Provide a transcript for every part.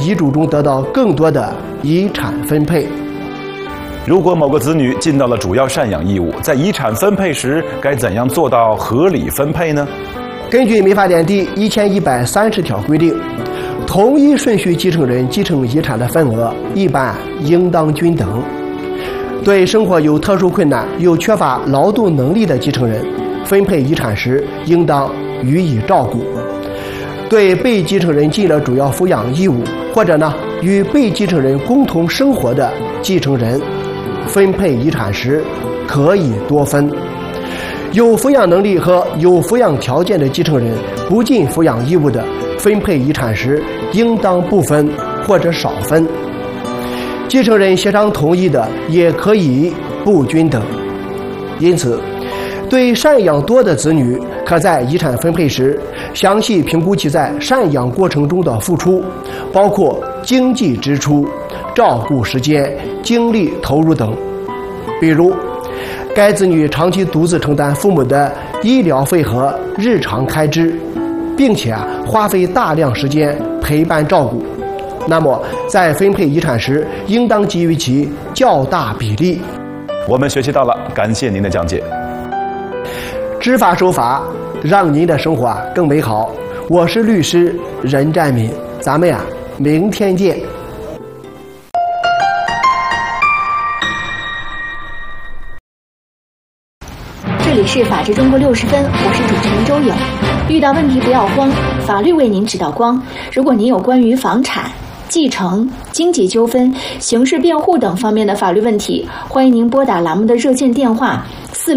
遗嘱中得到更多的遗产分配。 如果某个子女尽到了主要赡养义务，在遗产分配时该怎样做到合理分配呢？ 根据民法典第1130条规定，同一顺序继承人继承遗产的份额一般应当均等。对生活有特殊困难又缺乏劳动能力的继承人，分配遗产时应当予以照顾。对被继承人尽了主要抚养义务，或者与被继承人共同生活的继承人，分配遗产时可以多分。有抚养能力和有抚养条件的继承人不尽抚养义务的，分配遗产时应当不分或者少分。继承人协商同意的也可以不均等。因此，对赡养多的子女，可在遗产分配时详细评估其在赡养过程中的付出，包括经济支出、照顾时间、精力投入等。比如，该子女长期独自承担父母的医疗费和日常开支，并且花费大量时间陪伴照顾，那么在分配遗产时应当给予其较大比例。 我们学习到了，感谢您的讲解。 知法守法，让您的生活更美好。我是律师任占敏，咱们明天见。 这里是法治中国60分，我是主持人周颖。遇到问题不要慌，法律为您指导光。如果您有关于房产、继承、经济纠纷、刑事辩护等方面的法律问题，欢迎您拨打栏目的热线电话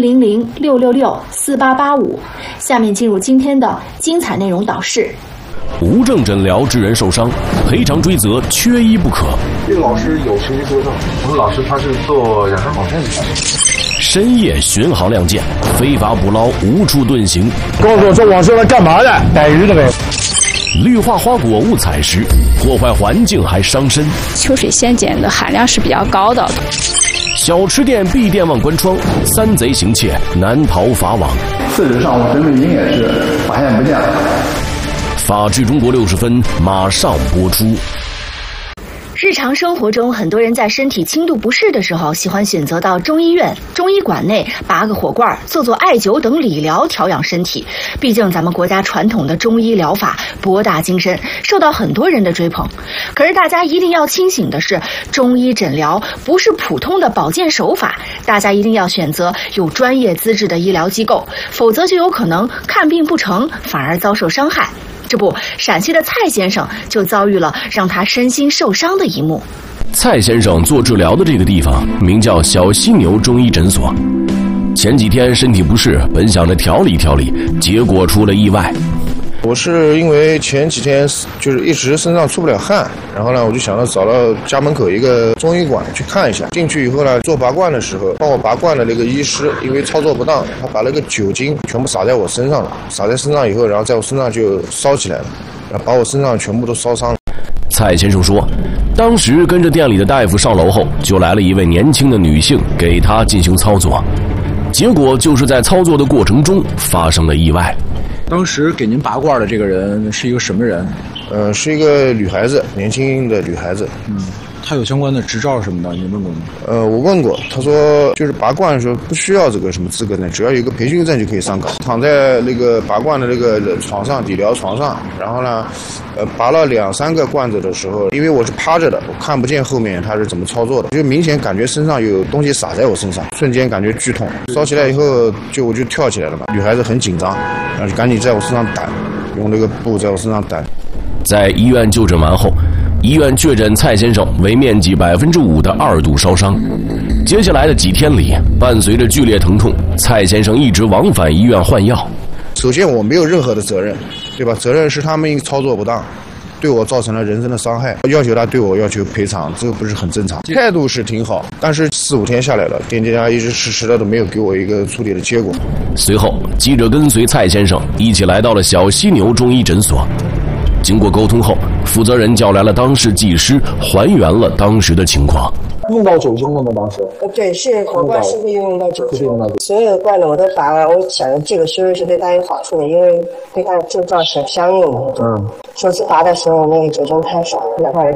400-666-4885。下面进入今天的精彩内容导视。 无证诊疗致人受伤，赔偿追责缺一不可。 这个老师有实习说证，我们老师他是做养生保健的。 深夜巡航亮剑，非法捕捞无处遁形。 告诉我这网是来干嘛的？逮鱼的呗。 绿化花果误采食，破坏环境还伤身。 秋水仙碱的含量是比较高的。 小吃店闭店忘关窗，三贼行窃难逃法网。 4日上午针对营业时发现不见了。 法治中国60分马上播出。 日常生活中，很多人在身体轻度不适的时候，喜欢选择到中医院、中医馆内拔个火罐、做艾灸等理疗调养身体。毕竟咱们国家传统的中医疗法博大精深，受到很多人的追捧。可是大家一定要清醒的是，中医诊疗不是普通的保健手法，大家一定要选择有专业资质的医疗机构，否则就有可能看病不成，反而遭受伤害。这不，陕西的蔡先生就遭遇了让他身心受伤的一幕。 蔡先生做治疗的这个地方名叫小犀牛中医诊所。前几天身体不适，本想着调理调理，结果出了意外。 我是因为前几天就是一直身上出不了汗，然后呢，我就想到找到家门口一个中医馆去看一下。进去以后呢，做拔罐的时候，帮我拔罐的那个医师因为操作不当，他把那个酒精全部洒在我身上了，洒在身上以后，然后在我身上就烧起来了，然后把我身上全部都烧伤了。 蔡先生说，当时跟着店里的大夫上楼后，就来了一位年轻的女性给他进行操作，结果就是在操作的过程中发生了意外。 当时给您拔罐的这个人是一个什么人？ 是一个女孩子，年轻的女孩子。 她有相关的执照什么的，你问过吗？ 我问过，她说就是拔罐的时候不需要这个什么资格证，只要有一个培训证就可以上岗。躺在那个拔罐的那个床上，理疗床上，然后呢，拔了2、3个罐子的时候，因为我是趴着的，我看不见后面他是怎么操作的，就明显感觉身上有东西洒在我身上，瞬间感觉剧痛，烧起来以后我就跳起来了嘛。女孩子很紧张，然后就赶紧在我身上掸，用那个布在我身上掸。 在医院就诊完后，医院确诊蔡先生为面积5%的2度烧伤。接下来的几天里，伴随着剧烈疼痛，蔡先生一直往返医院换药。 首先我没有任何的责任，对吧？责任是他们操作不当，对我造成了人身的伤害，要求他对我要求赔偿，这个不是很正常。态度是挺好，但是4、5天下来了，店家一直迟迟的都没有给我一个处理的结果。 随后，记者跟随蔡先生一起来到了小犀牛中医诊所。经过沟通后，负责人叫来了当事技师，还原了当时的情况。 用到酒精了吗？当时？ 对，是火罐是会用到酒精。所有的罐子我都拔了，我想着这个确实是对他有好处的，因为对他的症状是相应的。首次拔的时候那个酒精太少，哪怕是